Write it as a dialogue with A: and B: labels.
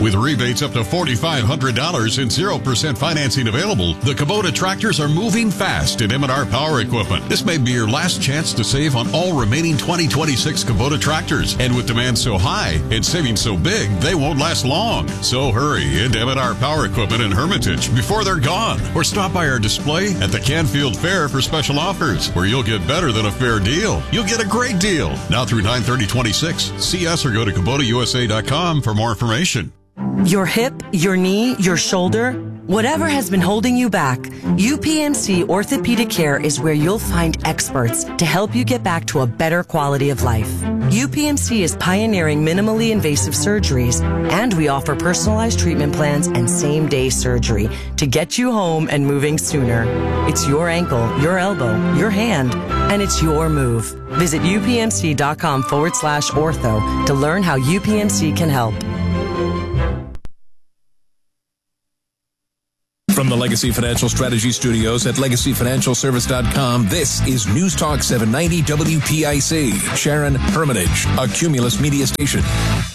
A: With rebates up to $4,500 and 0% financing available, the Kubota tractors are moving fast at M&R Power Equipment. This may be your last chance to save on all remaining 2026 Kubota tractors. And with demand so high and savings so big, they won't last long. So hurry into M&R Power Equipment in Hermitage before they're gone. Or stop by our display at the Canfield Fair for special offers, where you'll get better than a fair deal. You'll get a great deal. Now through 9/30/26. See us or go to KubotaUSA.com for more information.
B: Your hip, your knee, your shoulder, whatever has been holding you back, UPMC Orthopedic Care is where you'll find experts to help you get back to a better quality of life. UPMC is pioneering minimally invasive surgeries, and we offer personalized treatment plans and same-day surgery to get you home and moving sooner. It's your ankle, your elbow, your hand, and it's your move. Visit upmc.com/ortho to learn how UPMC can help.
C: From the Legacy Financial Strategy Studios at LegacyFinancialService.com, this is News Talk 790 WPIC. Sharon, Hermitage, a Cumulus media station.